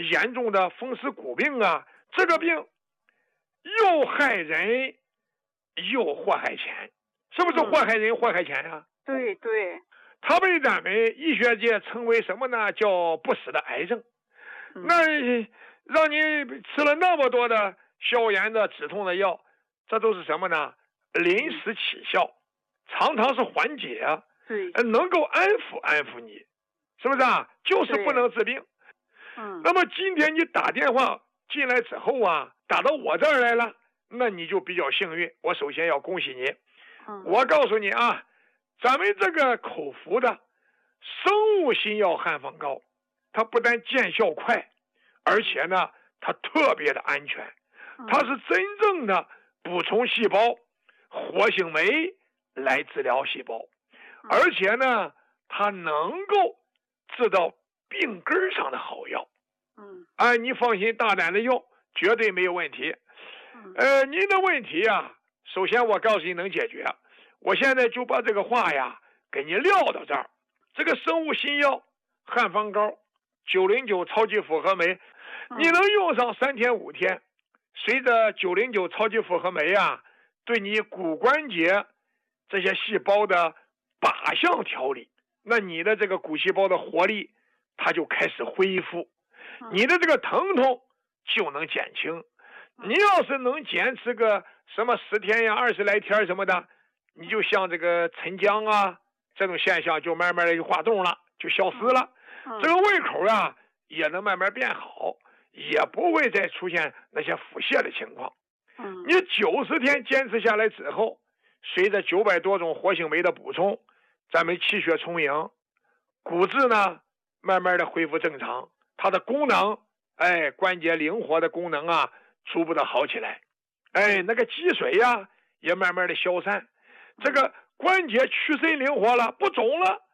严重的风湿骨病啊，这个病又害人又祸害钱，是不是祸害人祸害钱呀？ 对对。 它被咱们医学界称为什么呢？叫不死的癌症。那让你吃了那么多的消炎的止痛的药，这都是什么呢？临时起效，常常是缓解啊，能够安抚你，是不是啊？就是不能治病。那么今天你打电话进来之后啊，打到我这儿来了，那你就比较幸运，我首先要恭喜你。我告诉你啊，咱们这个口服的生物新药汉方膏，它不但见效快，而且呢它特别的安全，它是真正的补充细胞活性酶来治疗细胞，而且呢它能够治到病根上的好药。你放心大胆的用，绝对没有问题。您的问题啊，首先我告诉你能解决，我现在就把这个话呀给你撂到这儿。这个生物新药汉方膏909超级复合酶，你能用上3天5天，随着909超级复合酶啊对你骨关节这些细胞的靶向调理，那你的这个骨细胞的活力它就开始恢复，你的这个疼痛就能减轻。你要是能坚持个什么10天呀20来天什么的，你就像这个沉僵啊这种现象就慢慢的就化冻了，就消失了。这个胃口啊也能慢慢变好，也不会再出现那些腹泻的情况。你90天坚持下来之后，随着900多种活性酶的补充，咱们气血充盈，骨质呢慢慢的恢复正常，它的功能关节灵活的功能啊逐步的好起来，那个积水呀也慢慢的消散，这个关节屈伸灵活了，不肿了，